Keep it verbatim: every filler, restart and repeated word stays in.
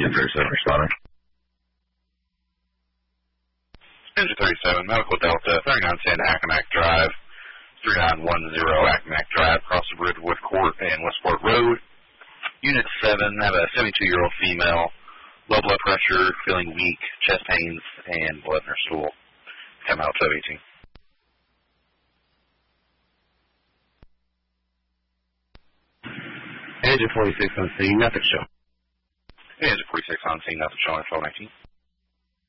Engine thirty-seven responding. Engine thirty-seven, Medical Delta, thirty-nine ten Accomack Drive, three nine one zero Accomack Drive, across the Ridgewood Court and Westport Road. Unit seven, have a seventy-two-year-old female, low blood pressure, feeling weak, chest pains, and blood in her stool. Come out twelve eighteen. Engine forty-six on scene, nothing show. Engine forty-six on scene, nothing showing, twelve nineteen.